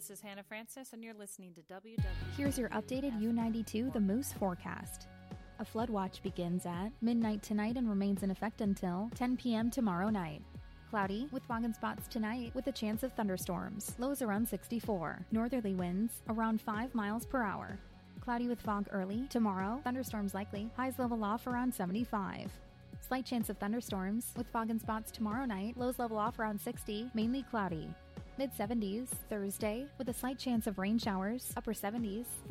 this is Hannah Francis, and you're listening to WW. Here's your updated U92 The Moose forecast. A flood watch begins at midnight tonight and remains in effect until 10 p.m. tomorrow night. Cloudy with fog and spots tonight with a chance of thunderstorms. Lows around 64. Northerly winds around 5 miles per hour. Cloudy with fog early. Tomorrow, thunderstorms likely. Highs level off around 75. Slight chance of thunderstorms with fog and spots tomorrow night. Lows level off around 60. Mainly cloudy. Mid-70s Thursday with a slight chance of rain showers. Upper 70s